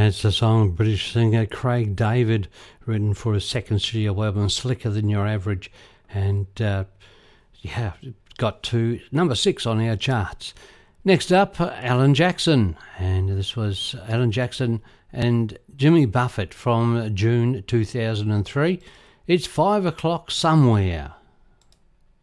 It's a song British singer Craig David, written for his second studio album, Slicker Than Your Average, and got to number 6 on our charts. Next up, Alan Jackson, and this was Alan Jackson and Jimmy Buffett from June 2003. It's 5 o'clock somewhere.